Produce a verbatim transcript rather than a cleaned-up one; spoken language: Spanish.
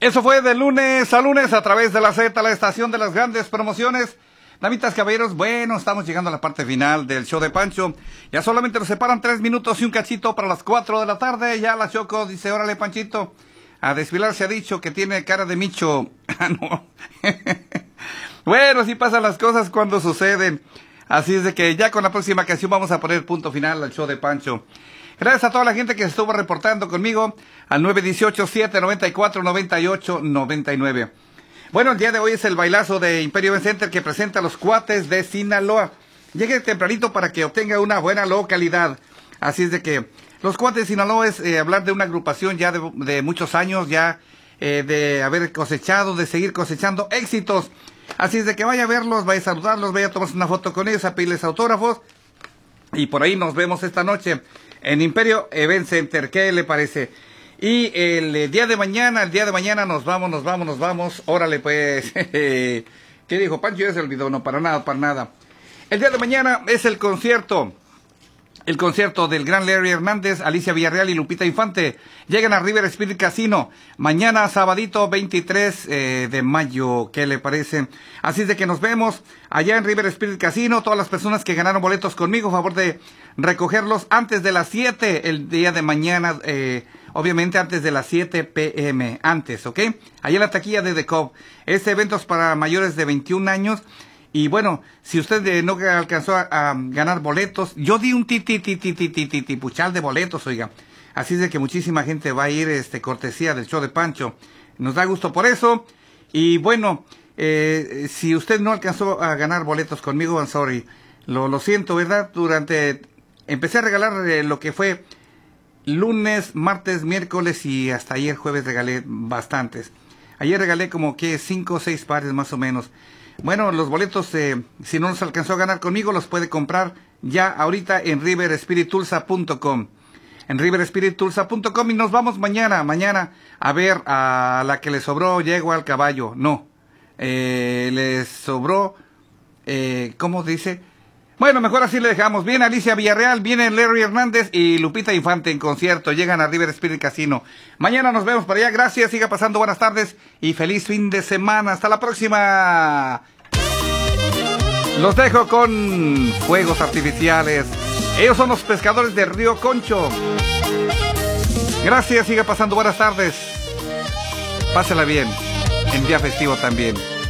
Eso fue de lunes a lunes a través de la Z, la estación de las grandes promociones. Damitas, caballeros, bueno, estamos llegando a la parte final del show de Pancho. Ya solamente nos separan tres minutos y un cachito para las cuatro de la tarde. Ya la Choco dice, órale, Panchito, a desfilar se ha dicho que tiene cara de micho. Ah, no. Bueno, así pasan las cosas cuando suceden. Así es de que ya con la próxima canción vamos a poner punto final al show de Pancho. Gracias a toda la gente que estuvo reportando conmigo al nueve uno ocho, siete nueve cuatro, nueve ocho nueve nueve. Bueno, el día de hoy es el bailazo de Imperio Event Center que presenta a los cuates de Sinaloa. Llegue tempranito para que obtenga una buena localidad. Así es de que los cuates de Sinaloa es eh, hablar de una agrupación ya de, de muchos años, ya eh, de haber cosechado, de seguir cosechando éxitos. Así es de que vaya a verlos, vaya a saludarlos, vaya a tomarse una foto con ellos, a pedirles autógrafos. Y por ahí nos vemos esta noche en Imperio Event Center. ¿Qué le parece? Y el, el día de mañana, el día de mañana nos vamos, nos vamos, nos vamos. Órale pues. ¿Qué dijo Pancho? Ya se olvidó. No, para nada, para nada. El día de mañana es el concierto. El concierto del gran Larry Hernández, Alicia Villarreal y Lupita Infante. Llegan a River Spirit Casino. Mañana, sabadito veintitrés eh, de mayo. ¿Qué le parece? Así es de que nos vemos allá en River Spirit Casino. Todas las personas que ganaron boletos conmigo, a favor de recogerlos antes de las siete el día de mañana. Eh, obviamente antes de las siete pe eme. Antes, ¿ok? Allá en la taquilla de The Cobb. Este evento es para mayores de veintiún años. Y bueno, si usted eh, no alcanzó a, a ganar boletos, yo di un titi, titi, titi, titi, puchal de boletos, oiga. Así es de que muchísima gente va a ir, este, cortesía del show de Pancho. Nos da gusto por eso. Y bueno, eh, si usted no alcanzó a ganar boletos conmigo, I'm sorry. Lo, lo siento, ¿verdad? Durante, empecé a regalar eh, lo que fue lunes, martes, miércoles y hasta ayer jueves regalé bastantes. Ayer regalé como que cinco o seis pares más o menos. Bueno, los boletos, eh, si no los alcanzó a ganar conmigo, los puede comprar ya ahorita en river spirit tulsa punto com. En river spirit tulsa punto com y nos vamos mañana, mañana a ver a la que le sobró yegua al caballo. No, eh, le sobró, eh, ¿cómo dice? Bueno, mejor así le dejamos. Viene Alicia Villarreal, viene Larry Hernández y Lupita Infante en concierto. Llegan a River Spirit Casino. Mañana nos vemos por allá. Gracias, siga pasando buenas tardes y feliz fin de semana. Hasta la próxima. Los dejo con fuegos artificiales. Ellos son los pescadores del Río Concho. Gracias, siga pasando buenas tardes. Pásela bien. En día festivo también.